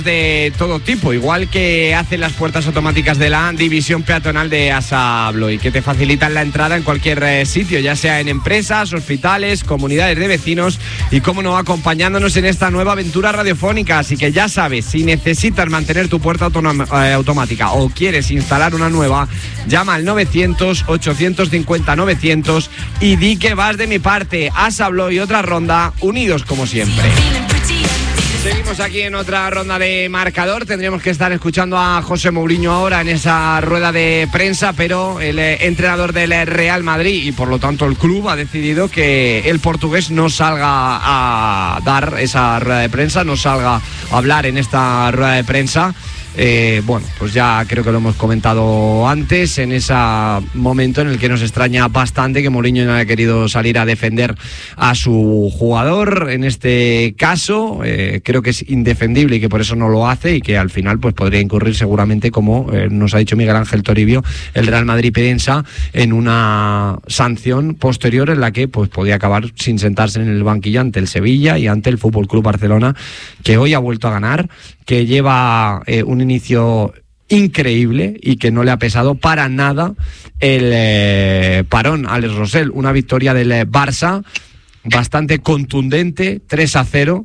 de todo tipo, igual que hacen las puertas automáticas de la división peatonal de ASA Abloy, que te facilitan la entrada en cualquier sitio, ya sea en empresas, hospitales, comunidades de vecinos y, cómo no, acompañándonos en esta nueva aventura radiofónica. Así que ya sabes, si necesitas mantener tu puerta automática o quieres instalar una nueva, llama al 900-850-900 y di que vas de mi parte. ASA Abloy, otra ronda, unidos como siempre. Seguimos aquí en otra ronda de marcador. Tendríamos que estar escuchando a José Mourinho ahora en esa rueda de prensa, pero el entrenador del Real Madrid y por lo tanto el club ha decidido que el portugués no salga a dar esa rueda de prensa, no salga a hablar en esta rueda de prensa. Bueno, pues ya creo que lo hemos comentado antes, en ese momento en el que nos extraña bastante que Mourinho no haya querido salir a defender a su jugador. En este caso creo que es indefendible y que por eso no lo hace, y que al final pues podría incurrir seguramente, como nos ha dicho Miguel Ángel Toribio, el Real Madrid piensa en una sanción posterior en la que pues podía acabar sin sentarse en el banquillo ante el Sevilla y ante el FC Barcelona, que hoy ha vuelto a ganar, que lleva un inicio increíble y que no le ha pesado para nada el parón a Alex Rosell. Una victoria del Barça bastante contundente, 3-0,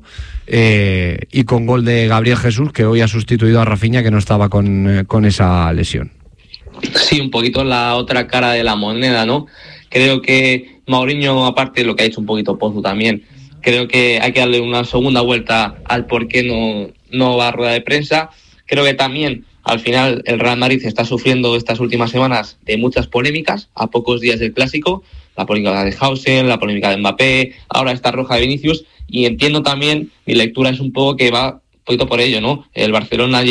y con gol de Gabriel Jesús, que hoy ha sustituido a Rafinha, que no estaba con esa lesión. Sí, un poquito la otra cara de la moneda, ¿no? Creo que Mourinho, aparte de lo que ha hecho un poquito Pozo también, creo que hay que darle una segunda vuelta al por qué no va a rueda de prensa. Creo que también, al final, el Real Madrid está sufriendo estas últimas semanas de muchas polémicas, a pocos días del Clásico, la polémica de Hausen, la polémica de Mbappé, ahora esta roja de Vinicius, y entiendo también, mi lectura es un poco que va un poquito por ello, ¿no? El Barcelona